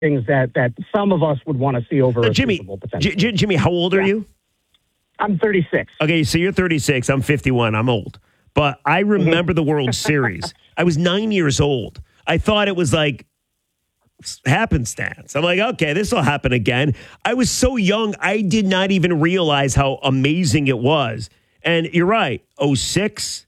things that some of us would want to see over a Jimmy, Super Bowl potentially. Jimmy, how old are you? I'm 36. Okay, so you're 36. I'm 51. I'm old. But I remember the World Series. I was 9 years old. I thought it was like happenstance. I'm like, okay, this will happen again. I was so young, I did not even realize how amazing it was. And you're right, 06,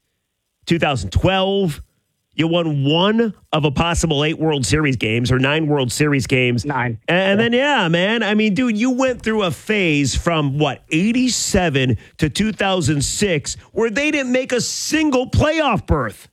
2012, you won one of a possible 8 World Series games or 9 World Series games. 9. And then, yeah, man, I mean, dude, you went through a phase from, 87 to 2006 where they didn't make a single playoff berth.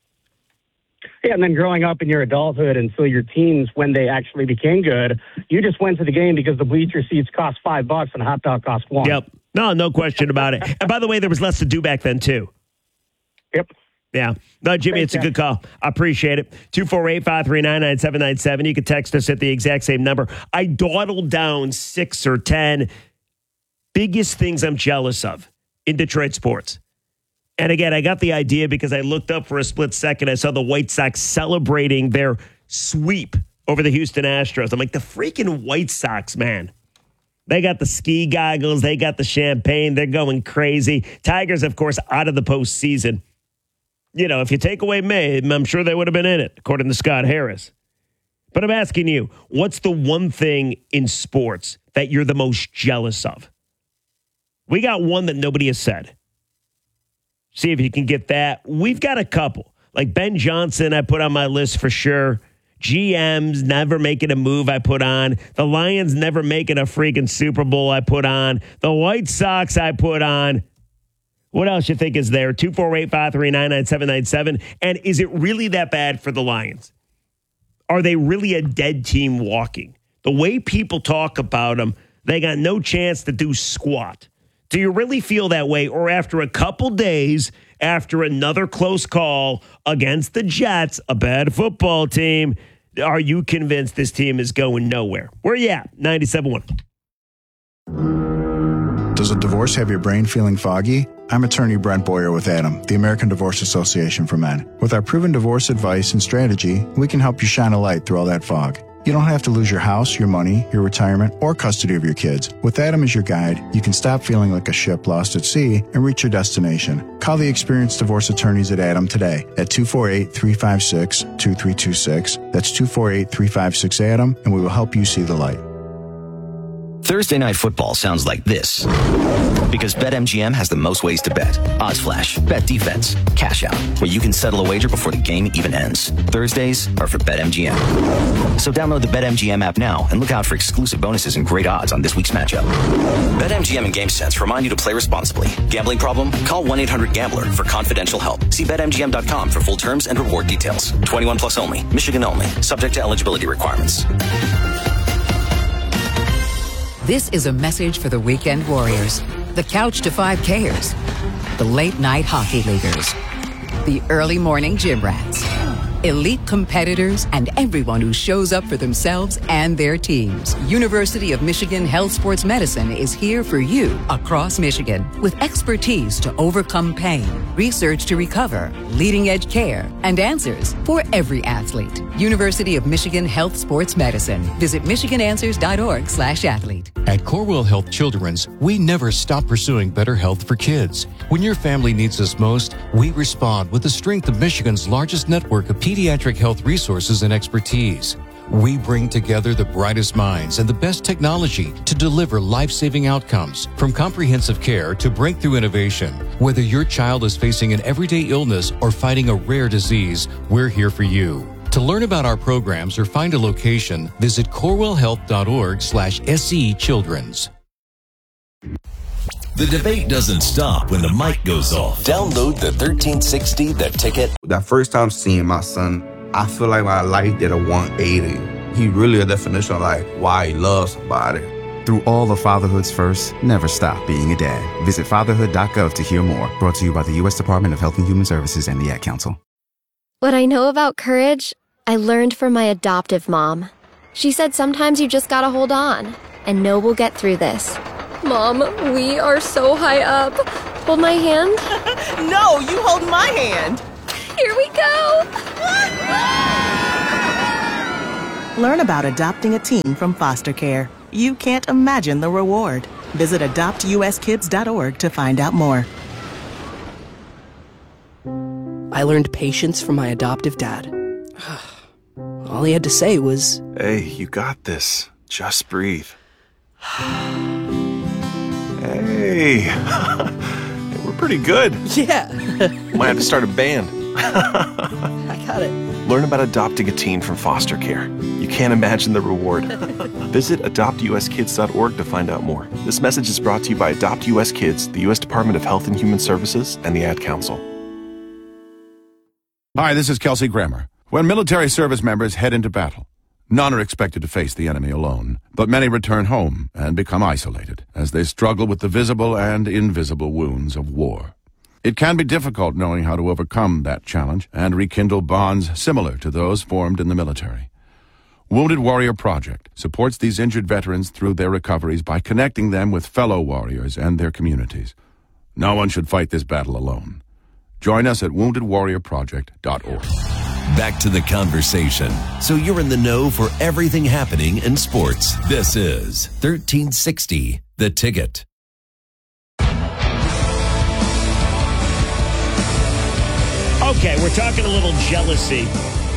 Yeah, and then growing up in your adulthood until your teens, when they actually became good, you just went to the game because the bleacher seats cost $5 and a hot dog cost $1. Yep. No question about it. And by the way, there was less to do back then, too. Yep. Yeah. No, Jimmy, it's a good call. I appreciate it. 248-539-9797. You can text us at the exact same number. I dawdled down 6 or 10 biggest things I'm jealous of in Detroit sports. And again, I got the idea because I looked up for a split second. I saw the White Sox celebrating their sweep over the Houston Astros. I'm like, the freaking White Sox, man. They got the ski goggles. They got the champagne. They're going crazy. Tigers, of course, out of the postseason. You know, if you take away May, I'm sure they would have been in it, according to Scott Harris. But I'm asking you, what's the one thing in sports that you're the most jealous of? We got one that nobody has said. See if you can get that. We've got a couple. Like Ben Johnson, I put on my list for sure. GM's never making a move, I put on. The Lions never making a freaking Super Bowl, I put on. The White Sox, I put on. What else you think is there? 248-539-9797. And is it really that bad for the Lions? Are they really a dead team walking? The way people talk about them, they got no chance to do squat. Do you really feel that way? Or after a couple days, after another close call against the Jets, a bad football team, are you convinced this team is going nowhere? Where you at? 97.1. Does a divorce have your brain feeling foggy? I'm attorney Brent Boyer with Adam, the American Divorce Association for Men. With our proven divorce advice and strategy, we can help you shine a light through all that fog. You don't have to lose your house, your money, your retirement, or custody of your kids. With Adam as your guide, you can stop feeling like a ship lost at sea and reach your destination. Call the experienced divorce attorneys at Adam today at 248-356-2326. That's 248-356-ADAM, and we will help you see the light. Thursday Night Football sounds like this because BetMGM has the most ways to bet. Odds Flash, Bet Defense, Cash Out, where you can settle a wager before the game even ends. Thursdays are for BetMGM. So download the BetMGM app now and look out for exclusive bonuses and great odds on this week's matchup. BetMGM and GameSense remind you to play responsibly. Gambling problem? Call 1-800-GAMBLER for confidential help. See BetMGM.com for full terms and reward details. 21 plus only. Michigan only. Subject to eligibility requirements. This is a message for the weekend warriors, the couch to 5Kers, the late night hockey leaguers, the early morning gym rats, elite competitors, and everyone who shows up for themselves and their teams. University of Michigan Health Sports Medicine is here for you across Michigan with expertise to overcome pain, research to recover, leading edge care, and answers for every athlete. University of Michigan Health Sports Medicine. Visit michiganswers.org/athlete. At Corewell Health Children's, we never stop pursuing better health for kids. When your family needs us most, we respond with the strength of Michigan's largest network of pediatric health resources and expertise. We bring together the brightest minds and the best technology to deliver life-saving outcomes, from comprehensive care to breakthrough innovation. Whether your child is facing an everyday illness or fighting a rare disease, we're here for you. To learn about our programs or find a location, visit corewellhealth.org/SCchildren's. The debate doesn't stop when the mic goes off. Download the 1360 The Ticket. That first time seeing my son, I feel like my life did a 180. He really a definition of like why he loves somebody. Through all of fatherhood's firsts, never stop being a dad. Visit fatherhood.gov to hear more. Brought to you by the U.S. Department of Health and Human Services and the Ad Council. What I know about courage, I learned from my adoptive mom. She said sometimes you just gotta hold on and know we'll get through this. Mom, we are so high up. Hold my hand. No, you hold my hand. Here we go. Learn about adopting a teen from foster care. You can't imagine the reward. Visit adoptuskids.org to find out more. I learned patience from my adoptive dad. All he had to say was, "Hey, you got this. Just breathe." Hey, we're pretty good. Yeah. Might have to start a band. I got it. Learn about adopting a teen from foster care. You can't imagine the reward. Visit adoptuskids.org to find out more. This message is brought to you by Adopt US Kids, the U.S. Department of Health and Human Services, and the Ad Council. Hi, this is Kelsey Grammer. When military service members head into battle, none are expected to face the enemy alone, but many return home and become isolated as they struggle with the visible and invisible wounds of war. It can be difficult knowing how to overcome that challenge and rekindle bonds similar to those formed in the military. Wounded Warrior Project supports these injured veterans through their recoveries by connecting them with fellow warriors and their communities. No one should fight this battle alone. Join us at woundedwarriorproject.org. Back to the conversation, so you're in the know for everything happening in sports. This is 1360 The Ticket. Okay, we're talking a little jealousy.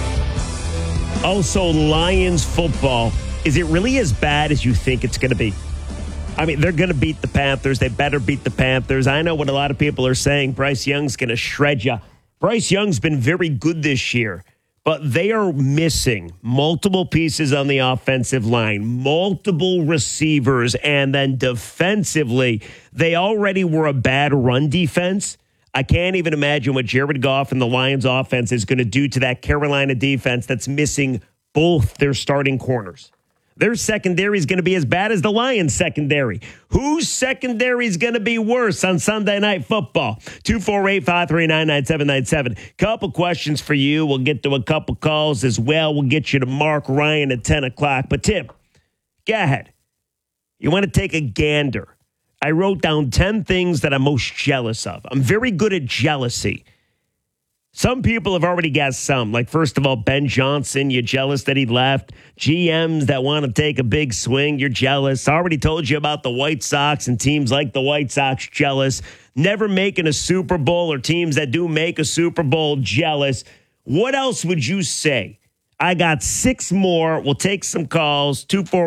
Also, Lions football. Is it really as bad as you think it's going to be? I mean, they're going to beat the Panthers. They better beat the Panthers. I know what a lot of people are saying. Bryce Young's going to shred you. Bryce Young's been very good this year, but they are missing multiple pieces on the offensive line, multiple receivers, and then defensively, they already were a bad run defense. I can't even imagine what Jared Goff and the Lions offense is going to do to that Carolina defense that's missing both their starting corners. Their secondary is going to be as bad as the Lions secondary. Whose secondary is going to be worse on Sunday Night Football? 248-539-9797. Couple questions for you. We'll get to a couple calls as well. We'll get you to Mark Ryan at 10 o'clock. But Tim, go ahead. You want to take a gander. I wrote down 10 things that I'm most jealous of. I'm very good at jealousy. Some people have already guessed some. Like, first of all, Ben Johnson, you're jealous that he left. GMs that want to take a big swing, you're jealous. I already told you about the White Sox and teams like the White Sox, jealous. Never making a Super Bowl or teams that do make a Super Bowl, jealous. What else would you say? I got 6 more. We'll take some calls.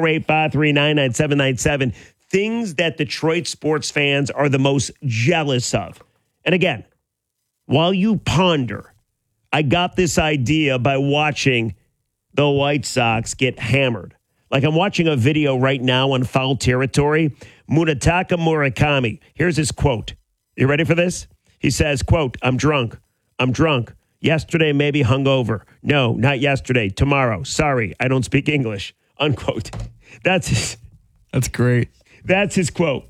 248-539-9797. Things that Detroit sports fans are the most jealous of. And again, while you ponder, I got this idea by watching the White Sox get hammered. Like, I'm watching a video right now on Foul Territory. Munetaka Murakami. Here's his quote. You ready for this? He says, quote, I'm drunk. Yesterday, maybe hungover. No, not yesterday. Tomorrow. Sorry, I don't speak English. Unquote. That's great. That's his quote.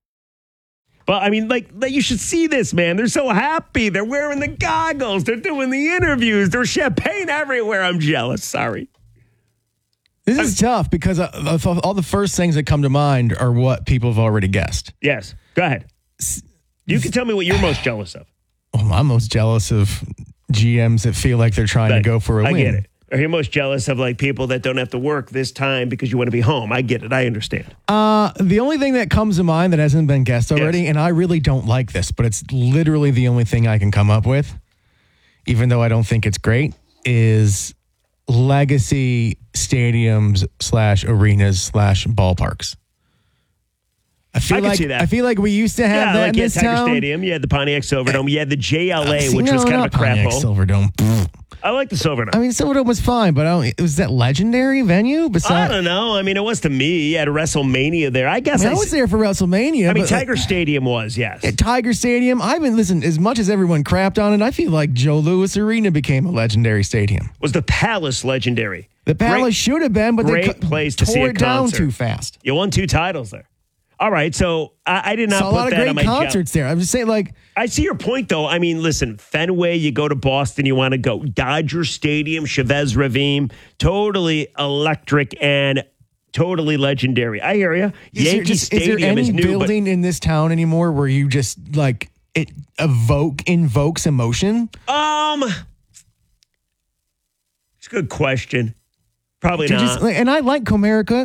But, I mean, like, you should see this, man. They're so happy. They're wearing the goggles. They're doing the interviews. There's champagne everywhere. I'm jealous. Sorry. This is tough because all the first things that come to mind are what people have already guessed. Yes. Go ahead. You can tell me what you're most jealous of. Oh, I'm most jealous of GMs that feel like they're trying to go for a win. I get it. Or you're most jealous of, like, people that don't have to work this time because you want to be home. I get it. I understand. The only thing that comes to mind that hasn't been guessed already, and I really don't like this, but it's literally the only thing I can come up with, even though I don't think it's great, is legacy stadiums / arenas / ballparks. I can see that. I feel like we used to have that like in this Tiger town. Stadium. You had the Pontiac Silverdome. You had the JLA, which was kind of a crap Pontiac hole. Silverdome. I like the Silverdome. I mean, Silverdome was fine, but was that legendary venue? I don't know. I mean, it was to me. You had a WrestleMania there. I guess I was there for WrestleMania. I mean, Tiger Stadium was, yes. Tiger Stadium. Listen, as much as everyone crapped on it, I feel like Joe Louis Arena became a legendary stadium. Was the Palace legendary? The Palace should have been, but they place to see tore a it down concert. too fast. You won 2 titles there. All right, so I did not Saw put a lot of that on great my concerts there. I'm just saying, like, I see your point, though. I mean, listen, Fenway, you go to Boston, you want to go. Dodger Stadium, Chavez Ravine, totally electric and totally legendary. I hear you. Yankee Stadium is new. Is there any building in this town anymore where you just, like, it invokes emotion? It's a good question. Probably not. And I like Comerica.